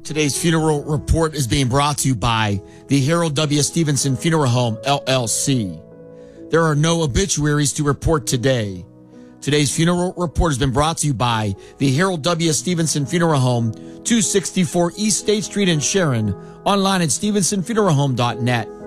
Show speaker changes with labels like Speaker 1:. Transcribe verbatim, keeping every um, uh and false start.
Speaker 1: Today's funeral report is being brought to you by the Harold W. Stevenson Funeral Home, L L C. There are no obituaries to report today. Today's funeral report has been brought to you by the Harold W. Stevenson Funeral Home, two sixty-four East State Street in Sharon, online at stevenson funeral home dot net.